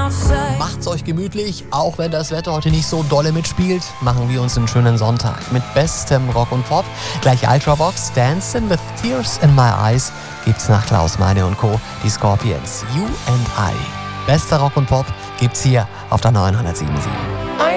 Macht's euch gemütlich, auch wenn das Wetter heute nicht so dolle mitspielt, machen wir uns einen schönen Sonntag mit bestem Rock und Pop. Gleich Ultravox, Dancing with Tears in My Eyes gibt's nach Klaus Meine und Co. Die Scorpions, You and I. Bester Rock und Pop gibt's hier auf der 907.7.